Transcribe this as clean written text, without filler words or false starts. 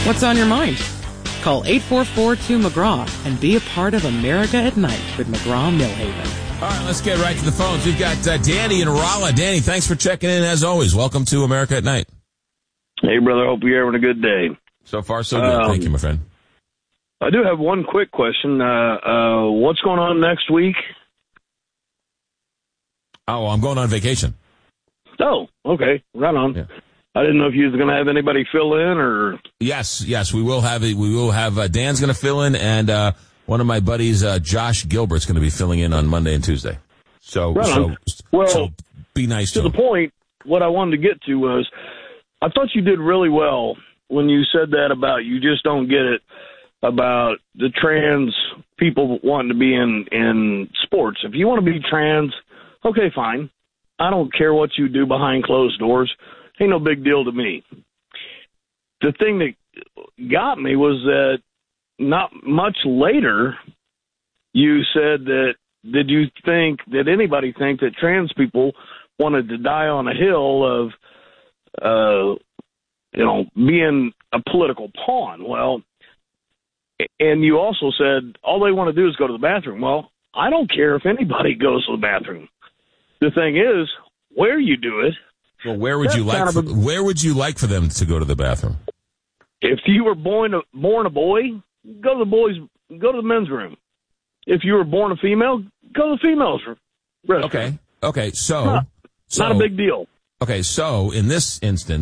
What's on your mind? Call 844-2McGraw and be a part of America at Night with McGraw-Millhaven. All right, let's get right to the phones. We've got Danny in Rolla. Danny, thanks for checking in as always. Welcome to America at Night. Hey, brother. Hope you're having a good day. So far, so good. Thank you, my friend. I do have one quick question. What's going on next week? Oh, I'm going on vacation. Oh, okay. Right on. Yeah. I didn't know if you was going to have anybody fill in or... Yes, we will have it. We will have Dan's going to fill in, and one of my buddies, Josh Gilbert's going to be filling in on Monday and Tuesday. So be nice to him. The point, what I wanted to get to was, I thought you did really well when you said that about you just don't get it about the trans people wanting to be in sports. If you want to be trans, okay, fine. I don't care what you do behind closed doors. Ain't no big deal to me. The thing that got me was that not much later, you said that, did anybody think that trans people wanted to die on a hill of, being a political pawn? Well, and you also said all they want to do is go to the bathroom. Well, I don't care if anybody goes to the bathroom. The thing is, where you do it. Well, where would you like for them to go to the bathroom? If you were born a boy, go to the men's room. If you were born a female, go to the females' restroom. Okay. So not a big deal. Okay. So in this instance,